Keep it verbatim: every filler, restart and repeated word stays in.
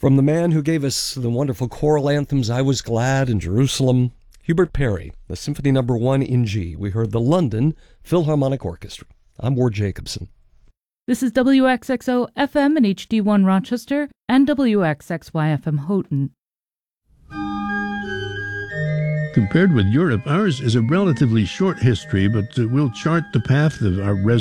From the man who gave us the wonderful choral anthems, I Was Glad in Jerusalem, Hubert Perry, the Symphony Number One in G. We heard the London Philharmonic Orchestra. I'm Ward Jacobson. This is W X X O F M and H D one Rochester and W X X Y F M Houghton. Compared with Europe, ours is a relatively short history, but uh, we'll chart the path of our res-